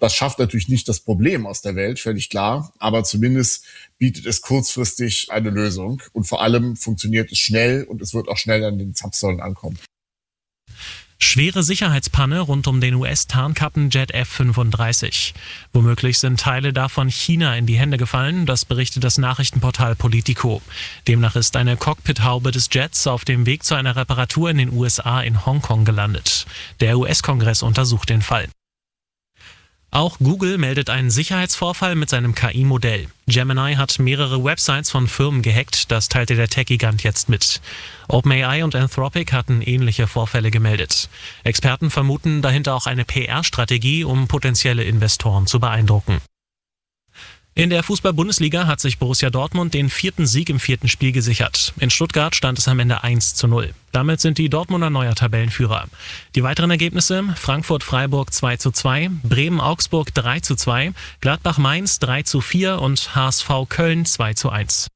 Das schafft natürlich nicht das Problem aus der Welt, völlig klar, aber zumindest bietet es kurzfristig eine Lösung und vor allem funktioniert es schnell und es wird auch schnell an den Zapfsäulen ankommen. Schwere Sicherheitspanne rund um den US-Tarnkappenjet F-35. Womöglich sind Teile davon China in die Hände gefallen, das berichtet das Nachrichtenportal Politico. Demnach ist eine Cockpithaube des Jets auf dem Weg zu einer Reparatur in den USA in Hongkong gelandet. Der US-Kongress untersucht den Fall. Auch Google meldet einen Sicherheitsvorfall mit seinem KI-Modell. Gemini hat mehrere Websites von Firmen gehackt, das teilte der Tech-Gigant jetzt mit. OpenAI und Anthropic hatten ähnliche Vorfälle gemeldet. Experten vermuten dahinter auch eine PR-Strategie, um potenzielle Investoren zu beeindrucken. In der Fußball-Bundesliga hat sich Borussia Dortmund den 4. Sieg im 4. Spiel gesichert. In Stuttgart stand es am Ende 1:0. Damit sind die Dortmunder neuer Tabellenführer. Die weiteren Ergebnisse: Frankfurt-Freiburg 2:2, Bremen-Augsburg 3:2, Gladbach-Mainz 3:4 und HSV Köln 2:1.